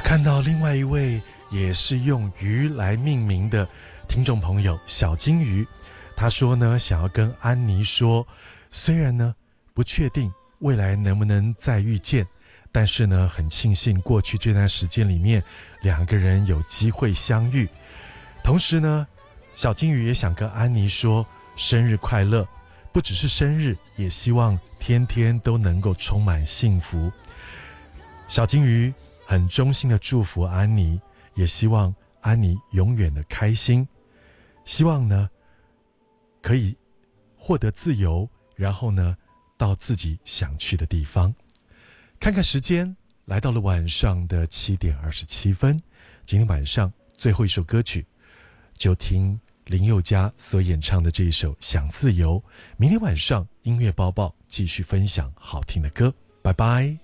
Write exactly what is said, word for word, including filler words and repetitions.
看到另外一位也是用鱼来命名的听众朋友小金鱼，他说呢，想要跟安妮说，虽然呢不确定未来能不能再遇见，但是呢很庆幸过去这段时间里面两个人有机会相遇。同时呢，小金鱼也想跟安妮说生日快乐，不只是生日，也希望天天都能够充满幸福。小金鱼很衷心的祝福安妮，也希望安妮永远的开心，希望呢可以获得自由，然后呢到自己想去的地方。看看时间，来到了晚上的七点二十七分，今天晚上最后一首歌曲就听林宥嘉所演唱的这一首《想自由》。明天晚上音乐包报继续分享好听的歌，拜拜。